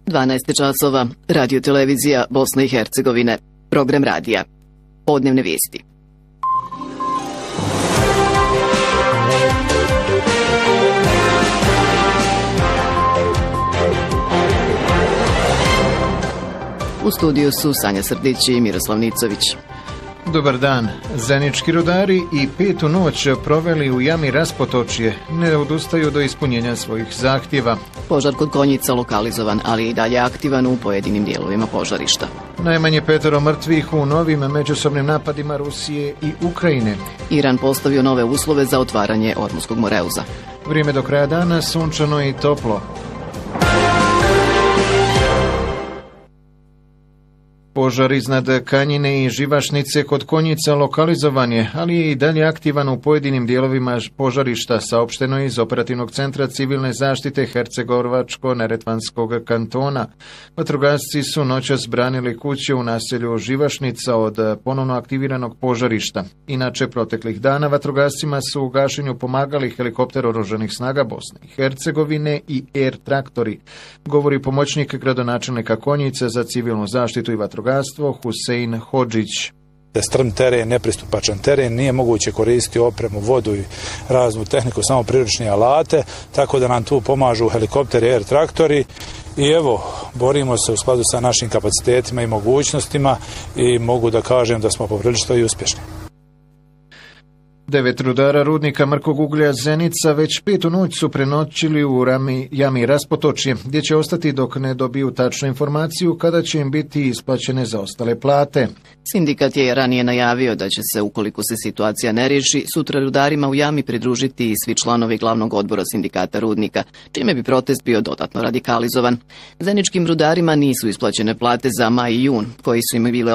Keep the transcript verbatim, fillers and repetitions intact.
dvanaest časova, Radio televizija Bosne i Hercegovine, program radija, podnevne vijesti. U studiju su Sanja Srdić i Miroslav Nicović. Dobar dan. Zenički rudari i petu noć proveli u jami Raspotočje, ne odustaju do ispunjenja svojih zahtjeva. Požar kod Konjica lokalizovan, ali i dalje aktivan u pojedinim dijelovima požarišta. Najmanje petero mrtvih u novim međusobnim napadima Rusije i Ukrajine. Iran postavio nove uslove za otvaranje Ormuskog moreuza. Vrijeme do kraja dana sunčano i toplo. Požar iznad Kanjine i Živašnice kod Konjica lokalizovan je, ali je i dalje aktivan u pojedinim dijelovima požarišta, saopšteno iz Operativnog centra civilne zaštite Hercegovačko-Neretvanskog kantona. Vatrogasci su noćas branili kuće u naselju Živašnica od ponovno aktiviranog požarišta. Inače, proteklih dana vatrogascima su u gašenju pomagali helikopter oružanih snaga Bosne i Hercegovine i air traktori, govori pomoćnik gradonačelnika Konjica za civilnu zaštitu i vatrogasstvo Husein Hodžić. Strm teren, nepristupačan teren, nije moguće koristiti opremu, vodu i raznu tehniku, samo priručne alate, tako da nam tu pomažu helikopteri i air traktori. I evo, borimo se u skladu sa našim kapacitetima i mogućnostima i mogu da kažem da smo poprilično i uspješni. Devet rudara rudnika mrkog uglja Zenica već petu noć su prenoćili u rami, jami Raspotočje, gdje će ostati dok ne dobiju tačnu informaciju kada će im biti isplaćene zaostale plate. Sindikat je ranije najavio da će se, ukoliko se situacija ne riješi, sutra rudarima u jami pridružiti i svi članovi glavnog odbora sindikata rudnika, čime bi protest bio dodatno radikalizovan. Zeničkim rudarima nisu isplaćene plate za maj i jun, koji su im bile